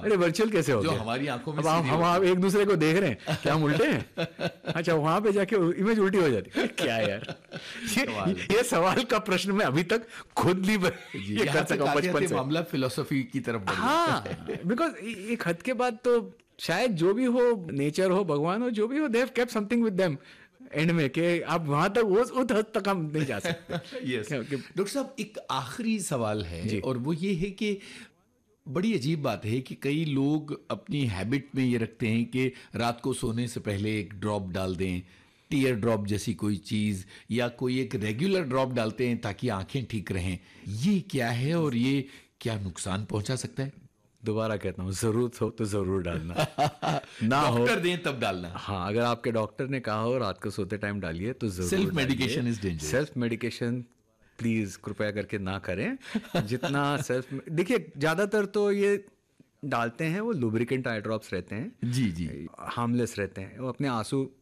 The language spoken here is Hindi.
अरे वर्चुअल कैसे हो जो गया? हमारी आंखों में अब हम एक दूसरे को देख रहे हैं, क्या हम उल्टे हैं? अच्छा, वहां पे जाके इमेज उल्टी हो जाती है, क्या यार? ये सवाल का प्रश्न मैं अभी तक खुद नहीं ये कर सका बचपन से। मामला फिलोसफी की तरफ बढ़ हाँ, बिकॉज एक हद के बाद तो शायद जो भी हो, नेचर हो, भगवान हो, जो भी हो, they have kept something with them and में, कि आप वहां तक उस हद तक हम नहीं जा सकते। यस डॉक्टर साहब, एक आखिरी सवाल है और वो ये है कि बड़ी अजीब बात है कि कई लोग अपनी हैबिट में ये रखते हैं कि रात को सोने से पहले एक ड्रॉप डाल दें, टीयर ड्रॉप जैसी कोई चीज़, या कोई एक रेगुलर ड्रॉप डालते हैं ताकि आंखें ठीक रहें। ये क्या है और ये क्या नुकसान पहुंचा सकता है? दोबारा कहता हूँ, जरूरत हो तो जरूर डालना, ना हो डॉक्टर दें तब डालना। हाँ, अगर आपके डॉक्टर ने कहा हो रात को सोते टाइम डालिए तो जरूर। Self medication is dangerous. Self medication please कृपया करके ना करें। जितना सेल्फ, देखिए ज्यादातर तो ये डालते हैं वो लुब्रिकेंट आई ड्रॉप्स रहते हैं, जी जी, हार्मलेस रहते हैं, वो अपने आंसू